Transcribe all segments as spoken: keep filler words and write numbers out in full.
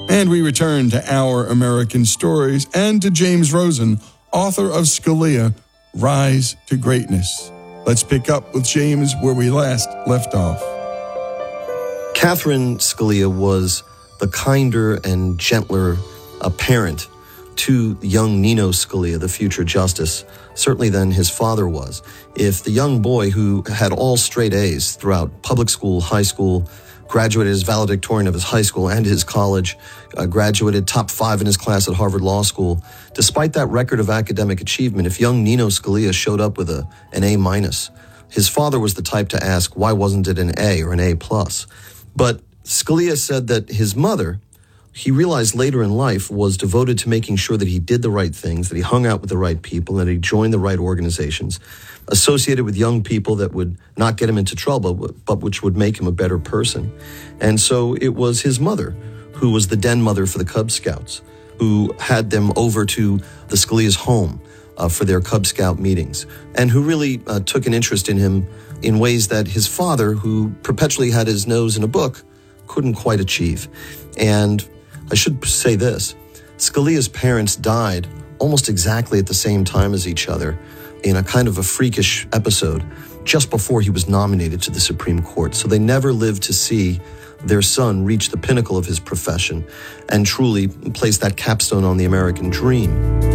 And we return to Our American Stories and to James Rosen, author of Scalia, Rise to Greatness. Let's pick up with James where we last left off. Catherine Scalia was the kinder and gentler uh, parent to young Nino Scalia, the future justice, certainly than his father was. If the young boy who had all straight A's throughout public school, high school, graduated as valedictorian of his high school and his college, uh, graduated top five in his class at Harvard Law School, despite that record of academic achievement, if young Nino Scalia showed up with a, an A minus, his father was the type to ask, why wasn't it an A or an A plus? But Scalia said that his mother, he realized later in life, was devoted to making sure that he did the right things, that he hung out with the right people, that he joined the right organizations, associated with young people that would not get him into trouble, but which would make him a better person. And so it was his mother, who was the den mother for the Cub Scouts, who had them over to the Scalia's home uh, for their Cub Scout meetings, and who really uh, took an interest in him in ways that his father, who perpetually had his nose in a book, couldn't quite achieve. And I should say this, Scalia's parents died almost exactly at the same time as each other in a kind of a freakish episode just before he was nominated to the Supreme Court. So they never lived to see their son reach the pinnacle of his profession and truly place that capstone on the American dream.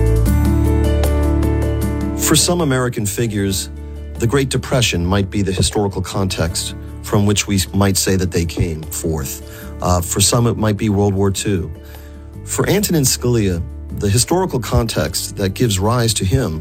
For some American figures, the Great Depression might be the historical context from which we might say that they came forth. Uh, for some, it might be World War Two. For Antonin Scalia, the historical context that gives rise to him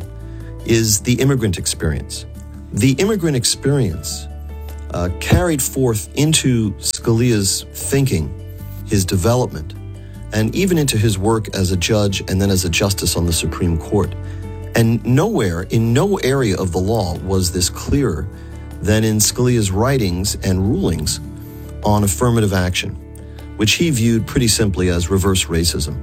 is the immigrant experience. The immigrant experience uh, carried forth into Scalia's thinking, his development, and even into his work as a judge and then as a justice on the Supreme Court. And nowhere, in no area of the law was this clearer than in Scalia's writings and rulings on affirmative action, which he viewed pretty simply as reverse racism.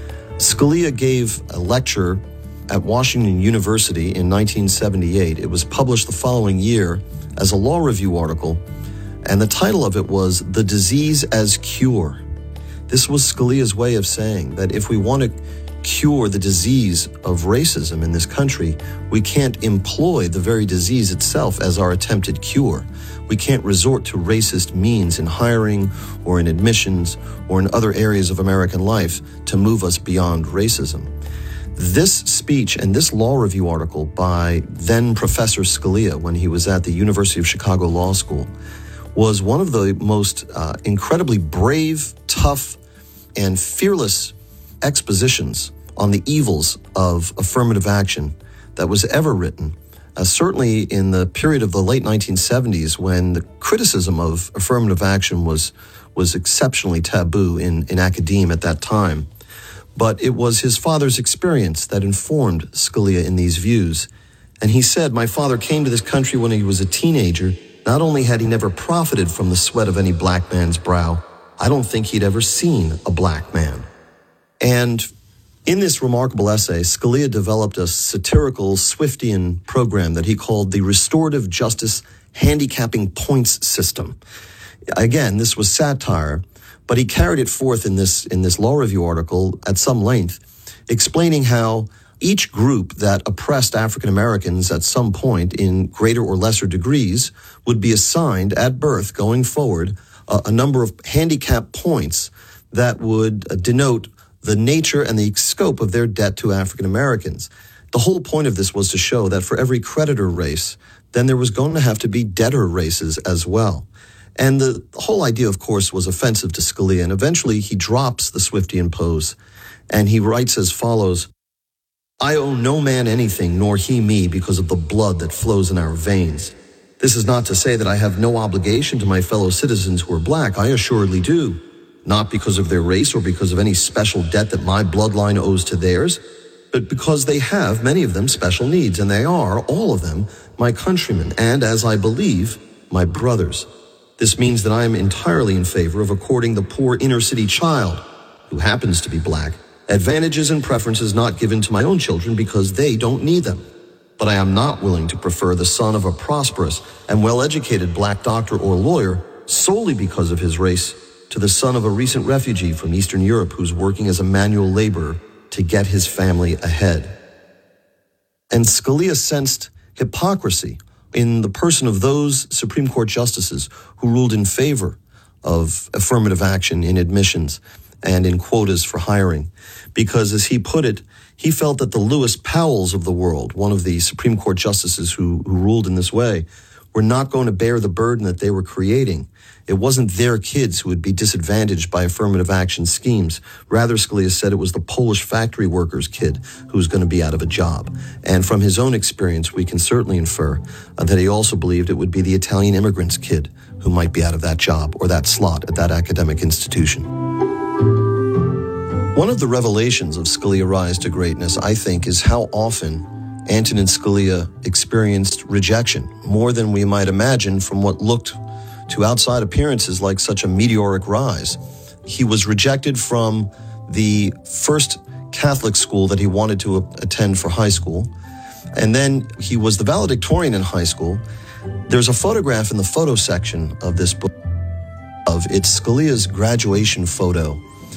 Scalia gave a lecture at Washington University in nineteen seventy-eight. It was published the following year as a law review article, and the title of it was The Disease as Cure. This was Scalia's way of saying that if we want to cure the disease of racism in this country, we can't employ the very disease itself as our attempted cure. We can't resort to racist means in hiring or in admissions or in other areas of American life to move us beyond racism. This speech and this law review article by then Professor Scalia, when he was at the University of Chicago Law School, was one of the most uh, incredibly brave, tough, and fearless expositions on the evils of affirmative action that was ever written, uh, certainly in the period of the late nineteen seventies, when the criticism of affirmative action was was exceptionally taboo in, in academia at that time. But it was his father's experience that informed Scalia in these views. And he said, my father came to this country when he was a teenager. Not only had he never profited from the sweat of any black man's brow, I don't think he'd ever seen a black man. And in this remarkable essay, Scalia developed a satirical Swiftian program that he called the Restorative Justice Handicapping Points System. Again, this was satire, but he carried it forth in this in this law review article at some length, explaining how each group that oppressed African Americans at some point in greater or lesser degrees would be assigned at birth going forward a, a number of handicap points that would uh, denote the nature and the scope of their debt to African Americans. The whole point of this was to show that for every creditor race, then there was going to have to be debtor races as well. And the whole idea, of course, was offensive to Scalia, and eventually he drops the Swiftian pose, and he writes as follows, I owe no man anything, nor he me, because of the blood that flows in our veins. This is not to say that I have no obligation to my fellow citizens who are black. I assuredly do. Not because of their race or because of any special debt that my bloodline owes to theirs, but because they have, many of them, special needs, and they are, all of them, my countrymen, and, as I believe, my brothers. This means that I am entirely in favor of according the poor inner-city child, who happens to be black, advantages and preferences not given to my own children because they don't need them. But I am not willing to prefer the son of a prosperous and well-educated black doctor or lawyer solely because of his race to the son of a recent refugee from Eastern Europe who's working as a manual laborer to get his family ahead. And Scalia sensed hypocrisy in the person of those Supreme Court justices who ruled in favor of affirmative action in admissions and in quotas for hiring, because, as he put it, he felt that the Lewis Powells of the world, one of the Supreme Court justices who, who ruled in this way, were not going to bear the burden that they were creating. It wasn't their kids who would be disadvantaged by affirmative action schemes. Rather, Scalia said it was the Polish factory worker's kid who was going to be out of a job. And from his own experience, we can certainly infer uh, that he also believed it would be the Italian immigrant's kid who might be out of that job or that slot at that academic institution. One of the revelations of Scalia's rise to greatness, I think, is how often Antonin Scalia experienced rejection, more than we might imagine from what looked to outside appearances like such a meteoric rise. He was rejected from the first Catholic school that he wanted to attend for high school, and then he was the valedictorian in high school. There's a photograph in the photo section of this book of it's Scalia's graduation photo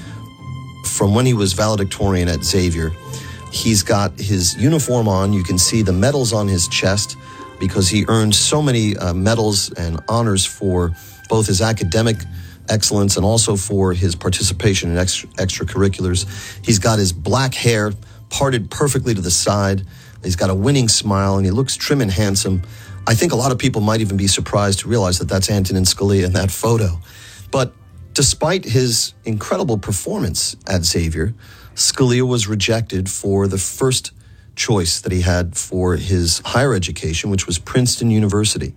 from when he was valedictorian at Xavier. He's got his uniform on. You can see the medals on his chest because he earned so many uh, medals and honors for both his academic excellence and also for his participation in extra, extracurriculars. He's got his black hair parted perfectly to the side. He's got a winning smile, and he looks trim and handsome. I think a lot of people might even be surprised to realize that that's Antonin Scalia in that photo. But despite his incredible performance at Xavier, Scalia was rejected for the first choice that he had for his higher education, which was Princeton University.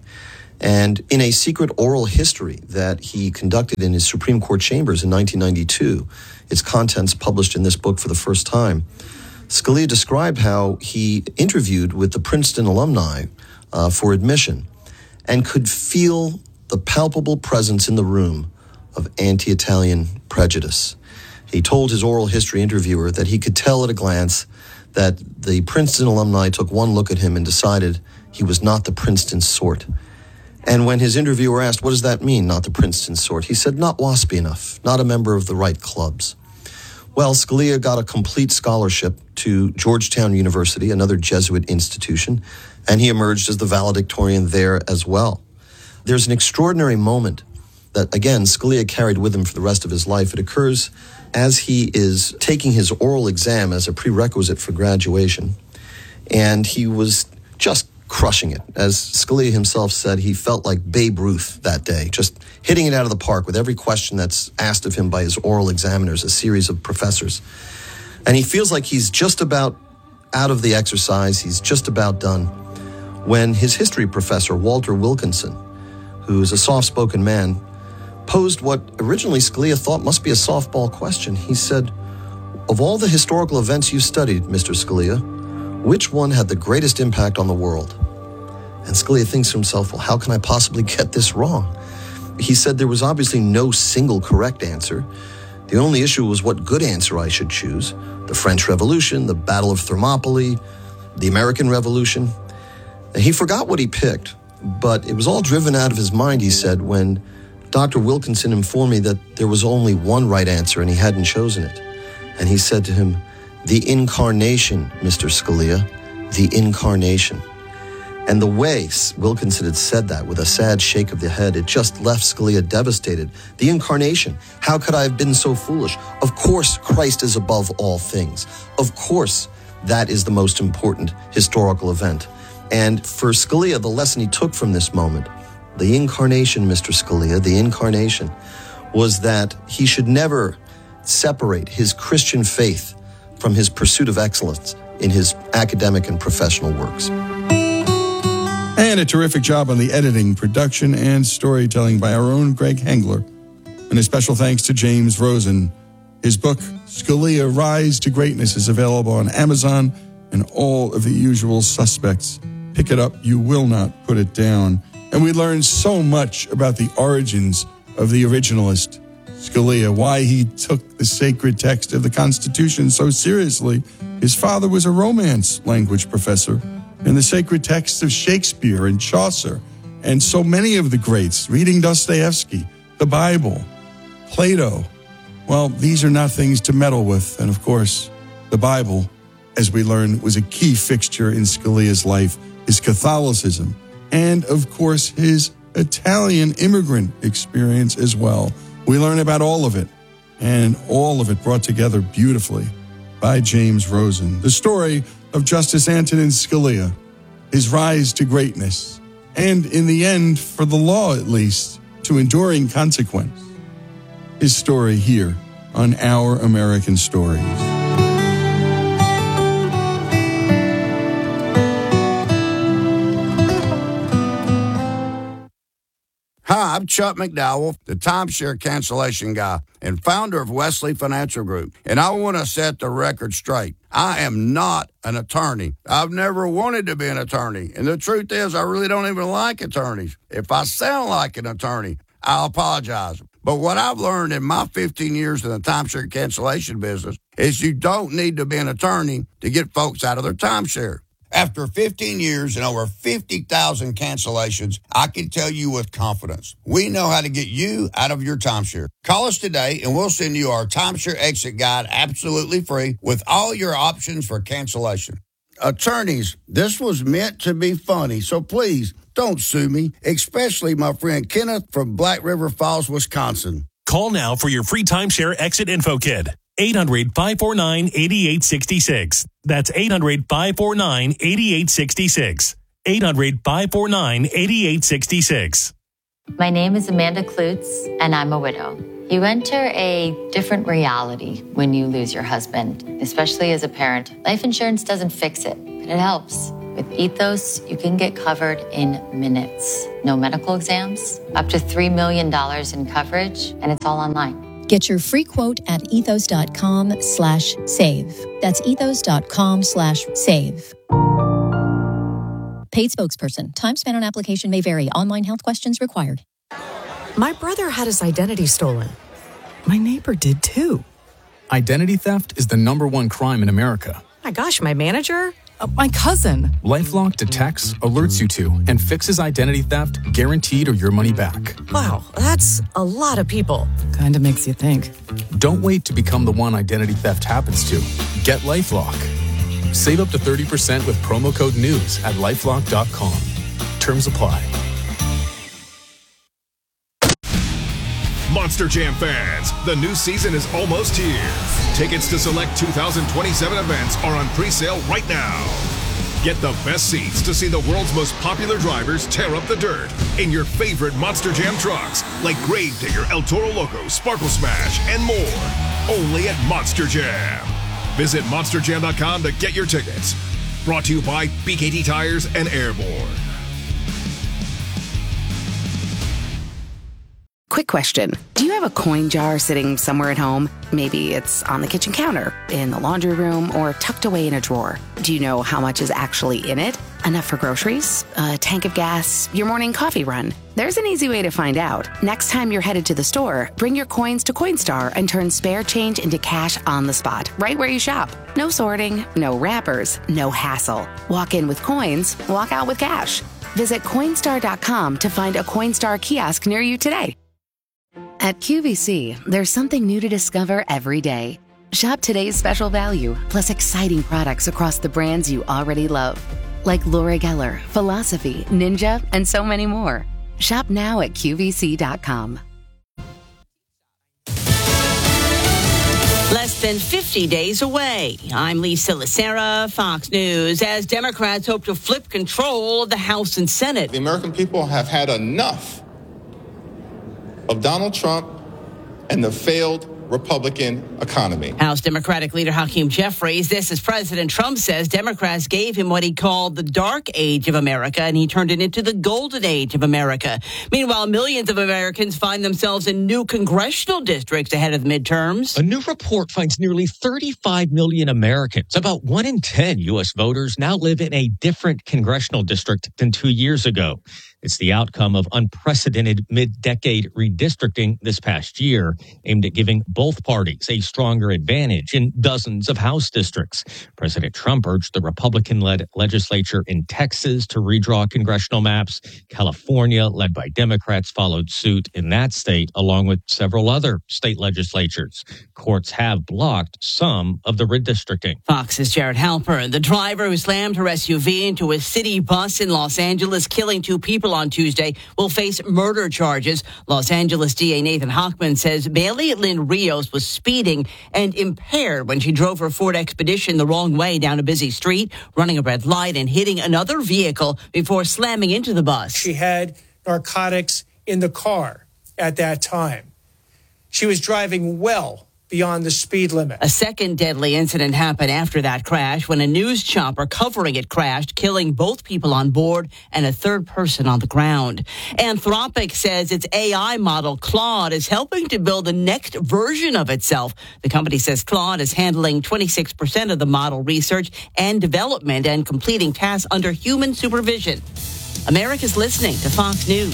And in a secret oral history that he conducted in his Supreme Court chambers in nineteen ninety-two, its contents published in this book for the first time, Scalia described how he interviewed with the Princeton alumni uh, for admission and could feel the palpable presence in the room of anti-Italian prejudice. He told his oral history interviewer that he could tell at a glance that the Princeton alumni took one look at him and decided he was not the Princeton sort. And when his interviewer asked, what does that mean, not the Princeton sort? He said, not waspy enough, not a member of the right clubs. Well, Scalia got a complete scholarship to Georgetown University, another Jesuit institution, and he emerged as the valedictorian there as well. There's an extraordinary moment that, again, Scalia carried with him for the rest of his life. It occurs as he is taking his oral exam as a prerequisite for graduation, and he was just crushing it. As Scalia himself said, he felt like Babe Ruth that day, just hitting it out of the park with every question that's asked of him by his oral examiners, a series of professors. And he feels like he's just about out of the exercise, he's just about done, when his history professor, Walter Wilkinson, who's a soft-spoken man, posed what originally Scalia thought must be a softball question. He said, of all the historical events you studied, Mister Scalia, which one had the greatest impact on the world? And Scalia thinks to himself, well, how can I possibly get this wrong? He said there was obviously no single correct answer. The only issue was what good answer I should choose. The French Revolution, the Battle of Thermopylae, the American Revolution. And he forgot what he picked, but it was all driven out of his mind, he said, when Doctor Wilkinson informed me that there was only one right answer and he hadn't chosen it. And he said to him, the incarnation, Mister Scalia, the incarnation. And the way Wilkinson had said that with a sad shake of the head, it just left Scalia devastated. The incarnation. How could I have been so foolish? Of course, Christ is above all things. Of course, that is the most important historical event. And for Scalia, the lesson he took from this moment, the incarnation, Mister Scalia, the incarnation, was that he should never separate his Christian faith from his pursuit of excellence in his academic and professional works. And a terrific job on the editing, production, and storytelling by our own Greg Hengler. And a special thanks to James Rosen. His book, Scalia, Rise to Greatness, is available on Amazon and all of the usual suspects. Pick it up. You will not put it down. And we learned so much about the origins of the originalist Scalia, why he took the sacred text of the Constitution so seriously. His father was a Romance language professor, and the sacred texts of Shakespeare and Chaucer, and so many of the greats, reading Dostoevsky, the Bible, Plato. Well, these are not things to meddle with. And of course, the Bible, as we learn, was a key fixture in Scalia's life, his Catholicism, and of course, his Italian immigrant experience as well. We learn about all of it, and all of it brought together beautifully by James Rosen. The story of Justice Antonin Scalia, his rise to greatness, and in the end, for the law at least, to enduring consequence. His story here on Our American Stories. Hi, I'm Chuck McDowell, the timeshare cancellation guy and founder of Wesley Financial Group. And I want to set the record straight. I am not an attorney. I've never wanted to be an attorney. And the truth is, I really don't even like attorneys. If I sound like an attorney, I'll apologize. But what I've learned in my fifteen years in the timeshare cancellation business is you don't need to be an attorney to get folks out of their timeshare. After fifteen years and over fifty thousand cancellations, I can tell you with confidence, we know how to get you out of your timeshare. Call us today and we'll send you our timeshare exit guide absolutely free with all your options for cancellation. Attorneys, this was meant to be funny, so please don't sue me, especially my friend Kenneth from Black River Falls, Wisconsin. Call now for your free timeshare exit info kit. eight hundred, five four nine, eight eight six six. That's eight hundred, five four nine, eight eight six six. eight hundred, five four nine, eight eight six six. My name is Amanda Klutz, and I'm a widow. You enter a different reality when you lose your husband, especially as a parent. Life insurance doesn't fix it, but it helps. With Ethos, you can get covered in minutes. No medical exams, up to three million dollars in coverage, and it's all online. Get your free quote at ethos.com slash save. That's ethos.com slash save. Paid spokesperson. Time spent on application may vary. Online health questions required. My brother had his identity stolen. My neighbor did too. Identity theft is the number one crime in America. My gosh, my manager? Uh, my cousin. LifeLock detects, alerts you to, and fixes identity theft guaranteed or your money back. Wow, that's a lot of people. Kind of makes you think. Don't wait to become the one identity theft happens to. Get LifeLock. Save up to thirty percent with promo code NEWS at lifelock dot com. Terms apply. Monster Jam fans, the new season is almost here. Tickets to select two thousand twenty-seven events are on pre-sale right now. Get the best seats to see the world's most popular drivers tear up the dirt in your favorite Monster Jam trucks, like Gravedigger, El Toro Loco, Sparkle Smash, and more. Only at Monster Jam. Visit monster jam dot com to get your tickets. Brought to you by B K T Tires and Airborne. Quick question. Do you have a coin jar sitting somewhere at home? Maybe it's on the kitchen counter, in the laundry room, or tucked away in a drawer. Do you know how much is actually in it? Enough for groceries? A tank of gas? Your morning coffee run? There's an easy way to find out. Next time you're headed to the store, bring your coins to Coinstar and turn spare change into cash on the spot, right where you shop. No sorting, no wrappers, no hassle. Walk in with coins, walk out with cash. Visit Coinstar dot com to find a Coinstar kiosk near you today. At Q V C, there's something new to discover every day. Shop today's special value, plus exciting products across the brands you already love. Like Laura Geller, Philosophy, Ninja, and so many more. Shop now at Q V C dot com. Less than fifty days away. I'm Lisa Lacera, Fox News, as Democrats hope to flip control of the House and Senate. The American people have had enough of Donald Trump and the failed Republican economy. House Democratic leader Hakeem Jeffries, this is President Trump says Democrats gave him what he called the dark age of America, and he turned it into the golden age of America. Meanwhile, millions of Americans find themselves in new congressional districts ahead of the midterms. A new report finds nearly thirty-five million Americans, about one in ten U S voters, now live in a different congressional district than two years ago. It's the outcome of unprecedented mid-decade redistricting this past year, aimed at giving both parties a stronger advantage in dozens of House districts. President Trump urged the Republican-led legislature in Texas to redraw congressional maps. California, led by Democrats, followed suit in that state, along with several other state legislatures. Courts have blocked some of the redistricting. Fox's Jared Halpern, the driver who slammed her S U V into a city bus in Los Angeles, killing two people on Tuesday, will face murder charges. Los Angeles D A Nathan Hochman says Bailey Lynn Rios was speeding and impaired when she drove her Ford Expedition the wrong way down a busy street, running a red light and hitting another vehicle before slamming into the bus. She had narcotics in the car at that time. She was driving well beyond the speed limit. A second deadly incident happened after that crash when a news chopper covering it crashed, killing both people on board and a third person on the ground. Anthropic says its A I model Claude is helping to build the next version of itself. The company says Claude is handling twenty-six percent of the model research and development and completing tasks under human supervision. America's listening to Fox News.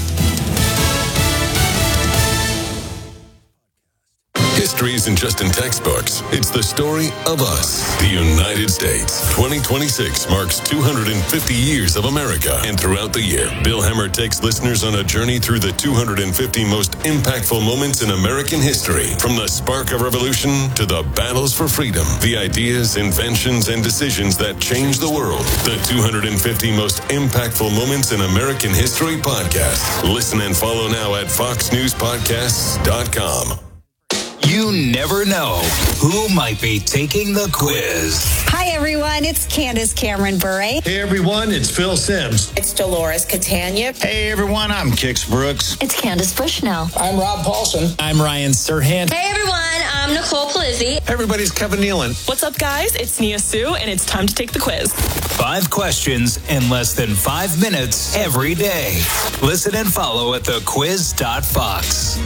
History isn't just in textbooks. It's the story of us, the United States. twenty twenty-six marks two hundred fifty years of America. And throughout the year, Bill Hemmer takes listeners on a journey through the two hundred fifty most impactful moments in American history. From the spark of revolution to the battles for freedom, the ideas, inventions, and decisions that changed the world. The two hundred fifty most impactful moments in American history podcast. Listen and follow now at fox news podcasts dot com. You never know who might be taking the quiz. Hi, everyone. It's Candace Cameron Bure. Hey, everyone. It's Phil Sims. It's Dolores Catania. Hey, everyone. I'm Kix Brooks. It's Candace Bushnell. I'm Rob Paulson. I'm Ryan Serhant. Hey, everyone. I'm Nicole Palizzi. Hey, everybody's Kevin Nealon. What's up, guys? It's Nia Sue, and it's time to take the quiz. Five questions in less than five minutes every day. Listen and follow at the quiz dot fox.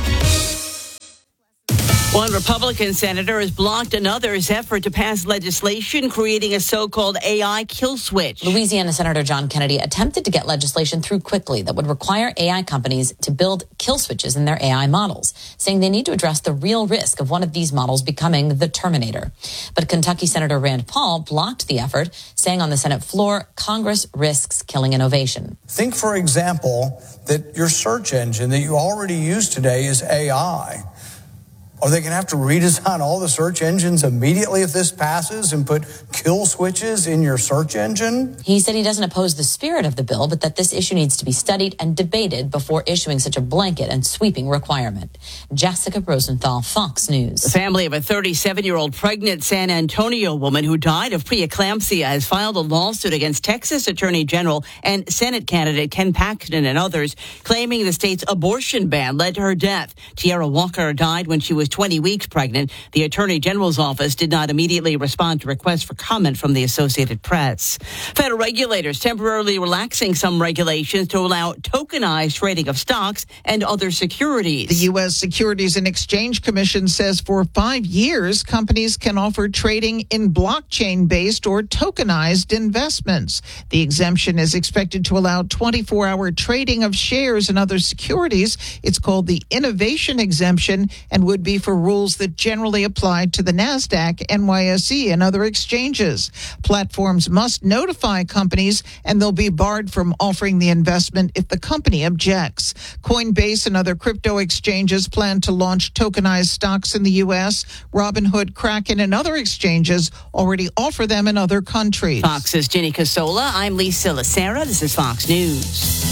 One Republican senator has blocked another's effort to pass legislation creating a so-called A I kill switch. Louisiana Senator John Kennedy attempted to get legislation through quickly that would require A I companies to build kill switches in their A I models, saying they need to address the real risk of one of these models becoming the Terminator. But Kentucky Senator Rand Paul blocked the effort, saying on the Senate floor, Congress risks killing innovation. Think, for example, that your search engine that you already use today is A I. Are they going to have to redesign all the search engines immediately if this passes and put kill switches in your search engine? He said he doesn't oppose the spirit of the bill, but that this issue needs to be studied and debated before issuing such a blanket and sweeping requirement. Jessica Rosenthal, Fox News. The family of a thirty-seven-year-old pregnant San Antonio woman who died of preeclampsia has filed a lawsuit against Texas Attorney General and Senate candidate Ken Paxton and others, claiming the state's abortion ban led to her death. Tierra Walker died when she was twenty weeks pregnant. The Attorney General's office did not immediately respond to requests for comment from the Associated Press. Federal regulators temporarily relaxing some regulations to allow tokenized trading of stocks and other securities. The U S Securities and Exchange Commission says for five years, companies can offer trading in blockchain-based or tokenized investments. The exemption is expected to allow twenty-four hour trading of shares and other securities. It's called the innovation exemption and would be for rules that generally apply to the NASDAQ, N Y S E, and other exchanges. Platforms must notify companies, and they'll be barred from offering the investment if the company objects. Coinbase and other crypto exchanges plan to launch tokenized stocks in the U S. Robinhood, Kraken, and other exchanges already offer them in other countries. Fox's Ginny Casola. I'm Lisa Lacera. This is Fox News.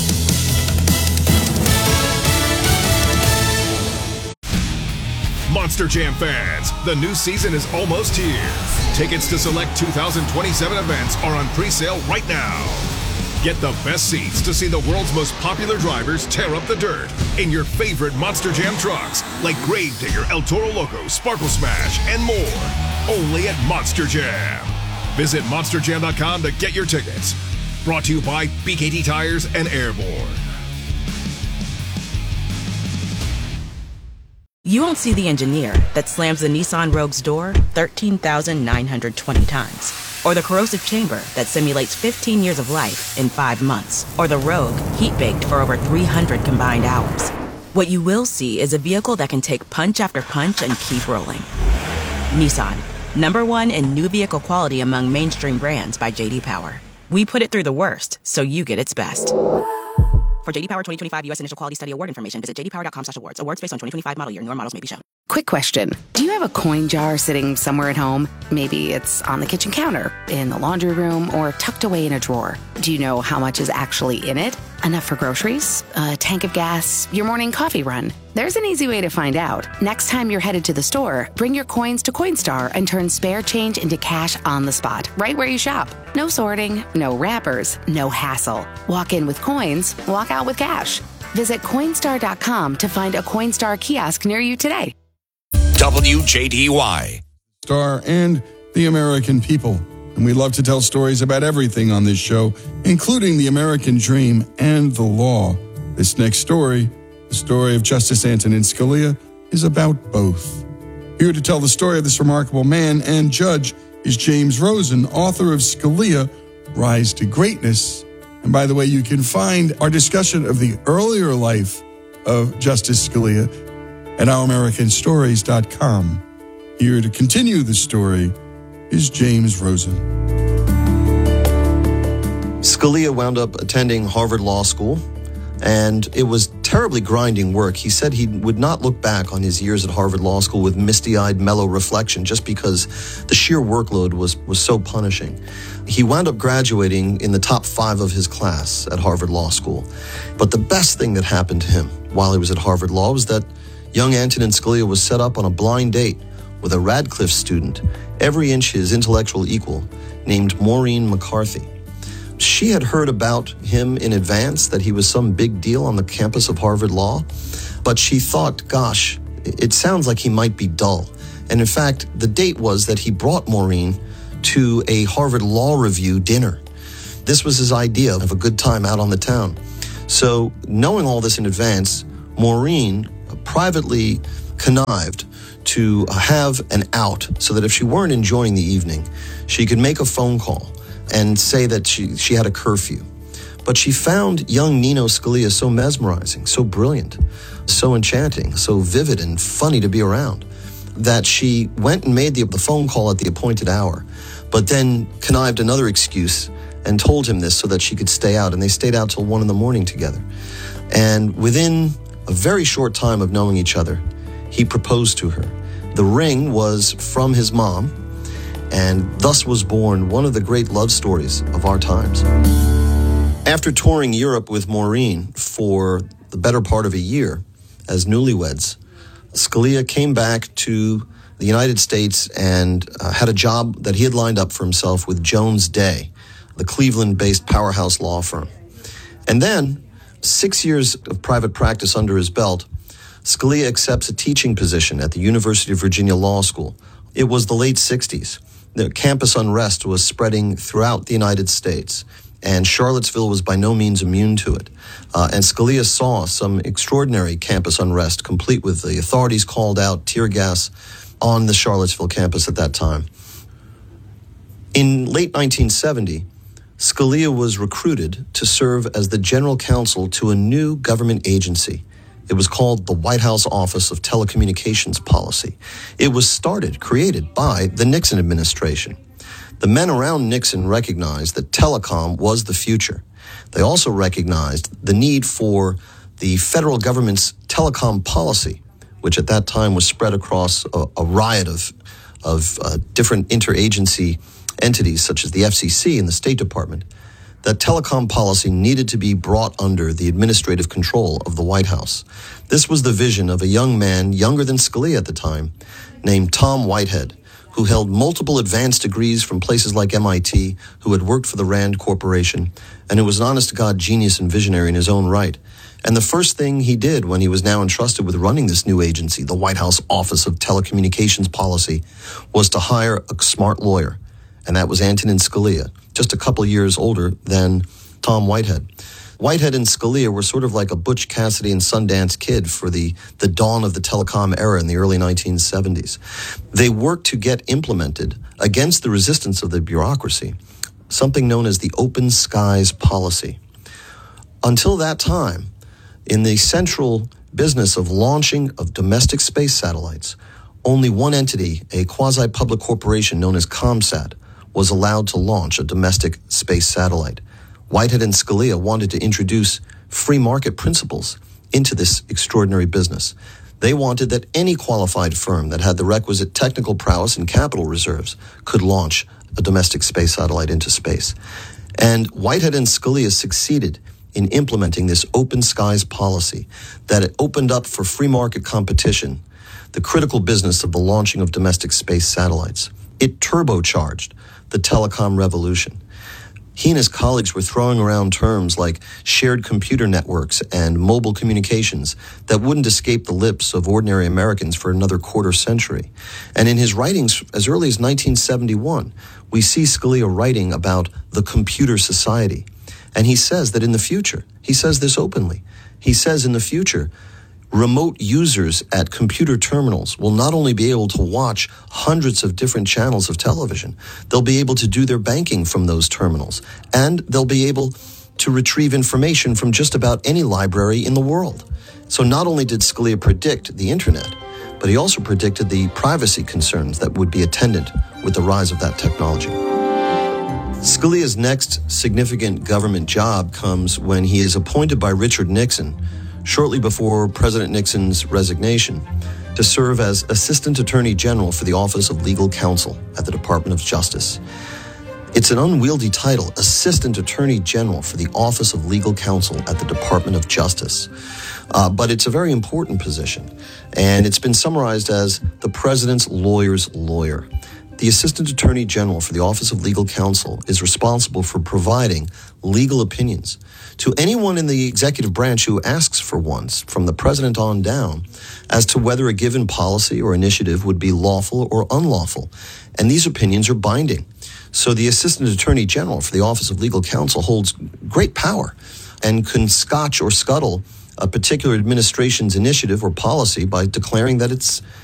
Monster Jam fans, the new season is almost here. Tickets to select two thousand twenty-seven events are on pre-sale right now. Get the best seats to see the world's most popular drivers tear up the dirt in your favorite Monster Jam trucks, like Gravedigger, El Toro Loco, Sparkle Smash, and more. Only at Monster Jam. Visit monster jam dot com to get your tickets. Brought to you by B K T Tires and Airborne. You won't see the engineer that slams the Nissan Rogue's door thirteen thousand nine hundred twenty times, Or the corrosive chamber that simulates fifteen years of life in five months. Or the Rogue, heat-baked for over three hundred combined hours. What you will see is a vehicle that can take punch after punch and keep rolling. Nissan, number one in new vehicle quality among mainstream brands by J D Power. We put it through the worst, so you get its best. For J D Power twenty twenty-five U S Initial Quality Study Award information, visit j d power dot com slash awards. Awards based on twenty twenty-five model year. Newer models may be shown. Quick question. Do you have a coin jar sitting somewhere at home? Maybe it's on the kitchen counter, in the laundry room, or tucked away in a drawer. Do you know how much is actually in it? Enough for groceries? A tank of gas? Your morning coffee run? There's an easy way to find out. Next time you're headed to the store, bring your coins to Coinstar and turn spare change into cash on the spot, right where you shop. No sorting, no wrappers, no hassle. Walk in with coins, walk out with cash. Visit Coinstar dot com to find a Coinstar kiosk near you today. W J D Y. Star and the American people. And we love to tell stories about everything on this show, including the American dream and the law. This next story, the story of Justice Antonin Scalia, is about both. Here to tell the story of this remarkable man and judge is James Rosen, author of Scalia, Rise to Greatness. And by the way, you can find our discussion of the earlier life of Justice Scalia at our american stories dot com. Here to continue the story is James Rosen. Scalia wound up attending Harvard Law School, and it was terribly grinding work. He said he would not look back on his years at Harvard Law School with misty-eyed, mellow reflection just because the sheer workload was, was so punishing. He wound up graduating in the top five of his class at Harvard Law School. But the best thing that happened to him while he was at Harvard Law was that young Antonin Scalia was set up on a blind date with a Radcliffe student, every inch his intellectual equal, named Maureen McCarthy. She had heard about him in advance, that he was some big deal on the campus of Harvard Law, but she thought, gosh, it sounds like he might be dull. And in fact, the date was that he brought Maureen to a Harvard Law Review dinner. This was his idea of a good time out on the town. So knowing all this in advance, Maureen privately connived to have an out so that if she weren't enjoying the evening, she could make a phone call and say that she, she had a curfew. But she found young Nino Scalia so mesmerizing, so brilliant, so enchanting, so vivid and funny to be around, that she went and made the, the phone call at the appointed hour, but then connived another excuse and told him this so that she could stay out. And they stayed out till one in the morning together. And within a very short time of knowing each other, he proposed to her. The ring was from his mom, and thus was born one of the great love stories of our times. After touring Europe with Maureen for the better part of a year as newlyweds, Scalia came back to the United States and uh, had a job that he had lined up for himself with Jones Day, the Cleveland-based powerhouse law firm. And then, six years of private practice under his belt, Scalia accepts a teaching position at the University of Virginia Law School. It was the late sixties. The campus unrest was spreading throughout the United States, and Charlottesville was by no means immune to it. Uh, and Scalia saw some extraordinary campus unrest, complete with the authorities called out, tear gas on the Charlottesville campus at that time. In late nineteen seventy, Scalia was recruited to serve as the general counsel to a new government agency. It was called the White House Office of Telecommunications Policy. It was started, created by the Nixon administration. The men around Nixon recognized that telecom was the future. They also recognized the need for the federal government's telecom policy, which at that time was spread across a, a riot of, of uh, different interagency entities such as the F C C and the State Department. That telecom policy needed to be brought under the administrative control of the White House. This was the vision of a young man, younger than Scalia at the time, named Tom Whitehead, who held multiple advanced degrees from places like M I T, who had worked for the Rand Corporation, and who was an honest-to-God genius and visionary in his own right. And the first thing he did when he was now entrusted with running this new agency, the White House Office of Telecommunications Policy, was to hire a smart lawyer. And that was Antonin Scalia, just a couple years older than Tom Whitehead. Whitehead and Scalia were sort of like a Butch Cassidy and Sundance Kid for the, the dawn of the telecom era in the early nineteen seventies. They worked to get implemented, against the resistance of the bureaucracy, something known as the Open Skies Policy. Until that time, in the central business of launching of domestic space satellites, only one entity, a quasi-public corporation known as ComSat, was allowed to launch a domestic space satellite. Whitehead and Scalia wanted to introduce free market principles into this extraordinary business. They wanted that any qualified firm that had the requisite technical prowess and capital reserves could launch a domestic space satellite into space. And Whitehead and Scalia succeeded in implementing this open skies policy that it opened up for free market competition the critical business of the launching of domestic space satellites. It turbocharged the telecom revolution. He and his colleagues were throwing around terms like shared computer networks and mobile communications that wouldn't escape the lips of ordinary Americans for another quarter century. And in his writings as early as nineteen seventy-one, we see Scalia writing about the computer society. And he says that in the future, he says this openly, he says in the future, remote users at computer terminals will not only be able to watch hundreds of different channels of television, they'll be able to do their banking from those terminals, and they'll be able to retrieve information from just about any library in the world. So not only did Scalia predict the internet, but he also predicted the privacy concerns that would be attendant with the rise of that technology. Scalia's next significant government job comes when he is appointed by Richard Nixon shortly before President Nixon's resignation, to serve as Assistant Attorney General for the Office of Legal Counsel at the Department of Justice. It's an unwieldy title, Assistant Attorney General for the Office of Legal Counsel at the Department of Justice. Uh, but it's a very important position, and it's been summarized as the President's lawyer's lawyer. The Assistant Attorney General for the Office of Legal Counsel is responsible for providing legal opinions to anyone in the executive branch who asks for one, from the president on down, as to whether a given policy or initiative would be lawful or unlawful. And these opinions are binding. So the Assistant Attorney General for the Office of Legal Counsel holds great power and can scotch or scuttle a particular administration's initiative or policy by declaring that it's